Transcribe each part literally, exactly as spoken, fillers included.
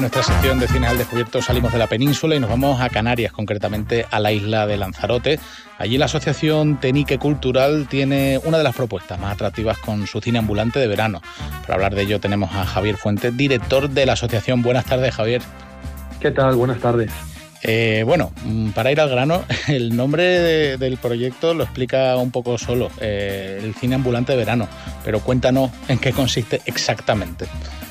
Nuestra sección de Cines al Descubierto salimos de la península y nos vamos a Canarias, concretamente a la isla de Lanzarote. Allí la Asociación Tenique Cultural tiene una de las propuestas más atractivas con su cine ambulante de verano. Para hablar de ello tenemos a Javier Fuentes, director de la asociación. Buenas tardes, Javier. ¿Qué tal? Buenas tardes. Eh, bueno, para ir al grano, el nombre de, del proyecto lo explica un poco solo, eh, el cine ambulante de verano, pero cuéntanos en qué consiste exactamente.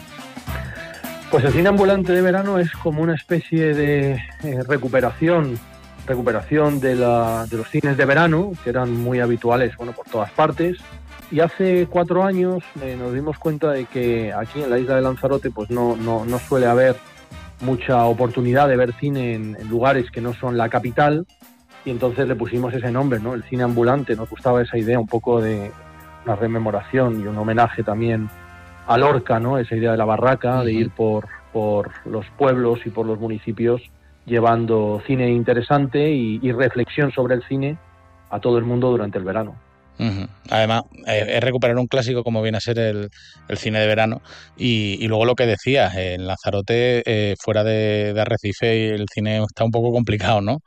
Pues el cine ambulante de verano es como una especie de eh, recuperación, recuperación de, la, de los cines de verano, que eran muy habituales, bueno, por todas partes. Y hace cuatro años eh, nos dimos cuenta de que aquí en la isla de Lanzarote pues no, no, no suele haber mucha oportunidad de ver cine en, en lugares que no son la capital, y entonces le pusimos ese nombre, ¿no? El cine ambulante. Nos gustaba esa idea, un poco de una rememoración y un homenaje también a Lorca, ¿no? Esa idea de la barraca, uh-huh. de ir por, por los pueblos y por los municipios llevando cine interesante y, y reflexión sobre el cine a todo el mundo durante el verano. Uh-huh. Además, eh, es recuperar un clásico como viene a ser el, el cine de verano y, y luego lo que decías, eh, en Lanzarote, eh, fuera de, de Arrecife, el cine está un poco complicado, ¿no?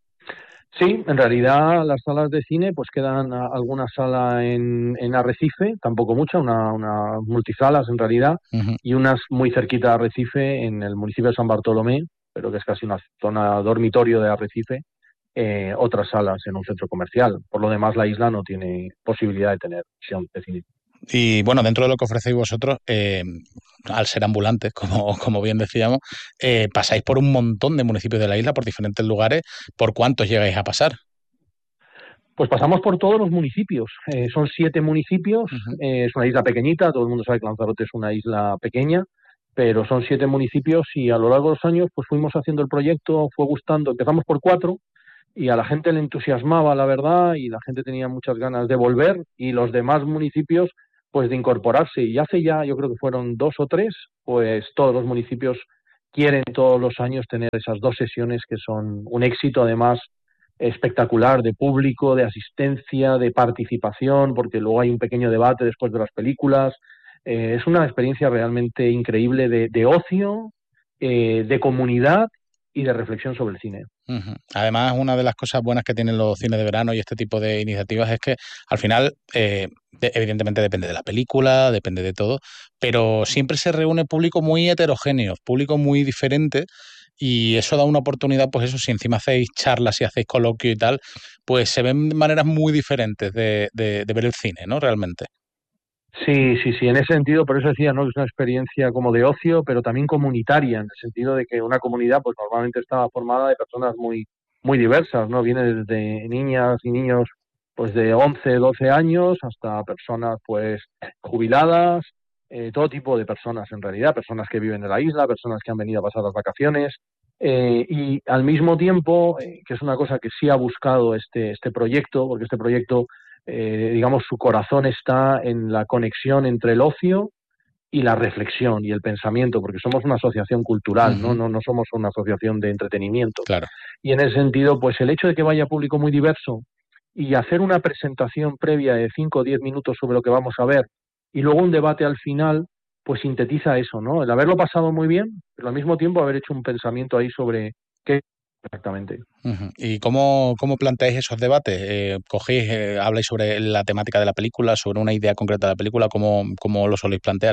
Sí, en realidad las salas de cine pues quedan a, alguna sala en, en Arrecife, tampoco mucha, una, una multisalas en realidad, uh-huh. y unas muy cerquita de Arrecife en el municipio de San Bartolomé, pero que es casi una zona dormitorio de Arrecife, eh, otras salas en un centro comercial. Por lo demás la isla no tiene posibilidad de tener visión de cine. Y bueno, dentro de lo que ofrecéis vosotros, eh, al ser ambulantes, como, como bien decíamos, eh, pasáis por un montón de municipios de la isla, por diferentes lugares. ¿Por cuántos llegáis a pasar? Pues pasamos por todos los municipios. Eh, son siete municipios, uh-huh. eh, es una isla pequeñita, todo el mundo sabe que Lanzarote es una isla pequeña, pero son siete municipios y a lo largo de los años pues fuimos haciendo el proyecto, fue gustando, empezamos por cuatro y a la gente le entusiasmaba, la verdad, y la gente tenía muchas ganas de volver y los demás municipios pues de incorporarse. Y hace ya, yo creo que fueron dos o tres, pues todos los municipios quieren todos los años tener esas dos sesiones que son un éxito, además, espectacular, de público, de asistencia, de participación, porque luego hay un pequeño debate después de las películas. Eh, es una experiencia realmente increíble de, de ocio, eh, de comunidad y de reflexión sobre el cine. Uh-huh. Además, una de las cosas buenas que tienen los cines de verano y este tipo de iniciativas es que al final, eh, de, evidentemente depende de la película, depende de todo, pero siempre se reúne público muy heterogéneo, público muy diferente, y eso da una oportunidad, pues eso, si encima hacéis charlas, si hacéis coloquio y tal, pues se ven maneras muy diferentes de, de, de ver el cine, ¿no? Realmente. Sí, sí, sí, en ese sentido, por eso decía, ¿no? Que es una experiencia como de ocio, pero también comunitaria, en el sentido de que una comunidad, pues normalmente está formada de personas muy, muy diversas, ¿no? Viene desde niñas y niños, pues de once, doce años, hasta personas, pues, jubiladas, eh, todo tipo de personas, en realidad, personas que viven en la isla, personas que han venido a pasar las vacaciones, eh, y al mismo tiempo, eh, que es una cosa que sí ha buscado este, este proyecto, porque este proyecto Eh, digamos, su corazón está en la conexión entre el ocio y la reflexión y el pensamiento, porque somos una asociación cultural, uh-huh. ¿no? No, no somos una asociación de entretenimiento. Claro. Y en ese sentido, pues el hecho de que vaya público muy diverso y hacer una presentación previa de cinco o diez minutos sobre lo que vamos a ver y luego un debate al final, pues sintetiza eso, ¿no? El haberlo pasado muy bien, pero al mismo tiempo haber hecho un pensamiento ahí sobre qué exactamente. Uh-huh. ¿Y cómo, cómo planteáis esos debates? Eh, ¿Cogéis, eh, habláis sobre la temática de la película, sobre una idea concreta de la película? ¿Cómo, cómo lo soléis plantear?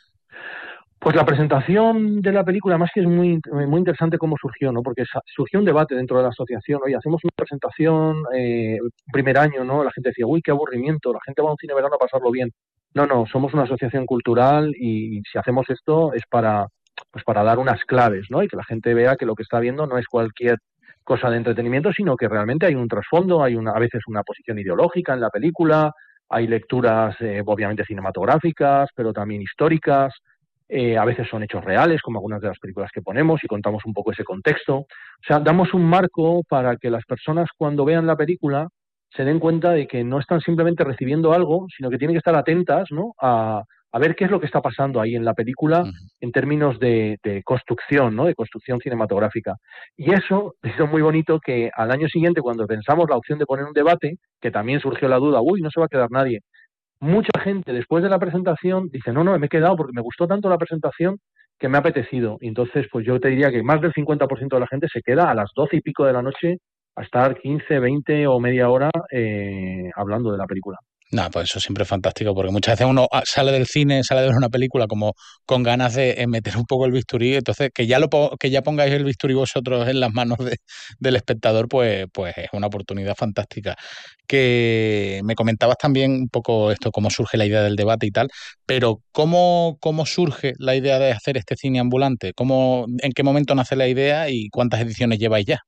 Pues la presentación de la película, más que es muy, muy interesante cómo surgió, ¿no? Porque surgió un debate dentro de la asociación. Oye, hacemos una presentación, eh, primer año, ¿no? La gente decía, uy, qué aburrimiento, la gente va a un cine verano a pasarlo bien. No, no, somos una asociación cultural y, y si hacemos esto es para, pues para dar unas claves, ¿no? Y que la gente vea que lo que está viendo no es cualquier cosa de entretenimiento, sino que realmente hay un trasfondo, hay una, a veces una posición ideológica en la película, hay lecturas, eh, obviamente cinematográficas, pero también históricas. Eh, a veces son hechos reales, como algunas de las películas que ponemos, y contamos un poco ese contexto. O sea, damos un marco para que las personas cuando vean la película se den cuenta de que no están simplemente recibiendo algo, sino que tienen que estar atentas, ¿no? a, a ver qué es lo que está pasando ahí en la película uh-huh. en términos de, de construcción, ¿no? De construcción cinematográfica. Y eso es muy bonito que al año siguiente, cuando pensamos la opción de poner un debate, que también surgió la duda, uy, no se va a quedar nadie. Mucha gente después de la presentación dice, no, no, me he quedado porque me gustó tanto la presentación que me ha apetecido. Y entonces, pues yo te diría que más del cincuenta por ciento de la gente se queda a las doce y pico de la noche a estar quince, veinte o media hora eh, hablando de la película. Nada, pues eso siempre es fantástico, porque muchas veces uno ah, sale del cine, sale de ver una película como con ganas de eh, meter un poco el bisturí, entonces que ya lo po- que ya pongáis el bisturí vosotros en las manos de- del espectador, pues, pues es una oportunidad fantástica. Que me comentabas también un poco esto, cómo surge la idea del debate y tal, pero ¿cómo, cómo surge la idea de hacer este cine ambulante? ¿Cómo, en qué momento nace la idea y cuántas ediciones lleváis ya?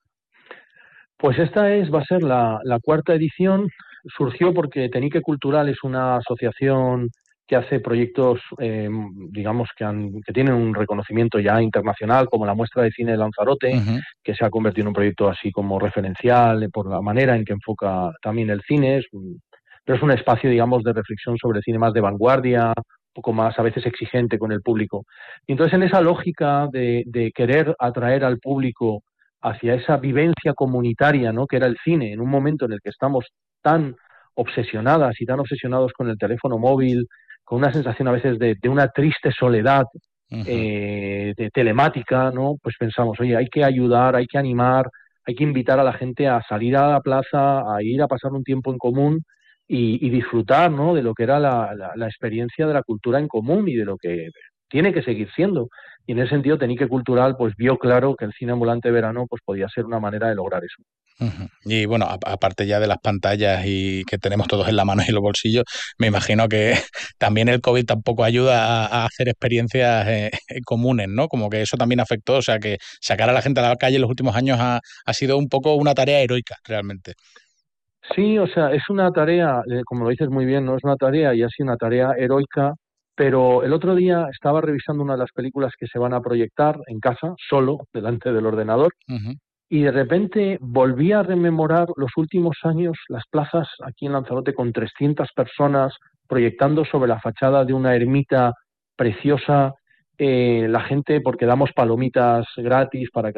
Pues esta es, va a ser la, la cuarta edición. Surgió porque Tenique Cultural es una asociación que hace proyectos, eh, digamos, que, han, que tienen un reconocimiento ya internacional, como la muestra de cine de Lanzarote, Ujú, que se ha convertido en un proyecto así como referencial eh, por la manera en que enfoca también el cine. Es un- pero es un espacio, digamos, de reflexión sobre cine más de vanguardia, un poco más a veces exigente con el público. Y entonces, en esa lógica de, de querer atraer al público hacia esa vivencia comunitaria, ¿no? Que era el cine, en un momento en el que estamos tan obsesionadas y tan obsesionados con el teléfono móvil, con una sensación a veces de, de una triste soledad ujú. eh, de telemática, ¿no? Pues pensamos, oye, hay que ayudar, hay que animar, hay que invitar a la gente a salir a la plaza, a ir a pasar un tiempo en común y, y disfrutar, ¿no? De lo que era la, la, la experiencia de la cultura en común y de lo que tiene que seguir siendo. Y en ese sentido, Tenique Cultural pues vio claro que el cine ambulante de verano pues podía ser una manera de lograr eso. Ujú. Y bueno, a- aparte ya de las pantallas y que tenemos todos en la mano y en los bolsillos, me imagino que también el COVID tampoco ayuda a, a hacer experiencias eh, comunes, ¿no? Como que eso también afectó, o sea que sacar a la gente a la calle en los últimos años ha, ha sido un poco una tarea heroica, realmente. Sí, o sea, es una tarea, eh, como lo dices muy bien, no es una tarea y ha sido una tarea heroica, pero el otro día estaba revisando una de las películas que se van a proyectar en casa, solo, delante del ordenador, Ujú, y de repente volví a rememorar los últimos años, las plazas aquí en Lanzarote con trescientas personas proyectando sobre la fachada de una ermita preciosa, eh, la gente, porque damos palomitas gratis para que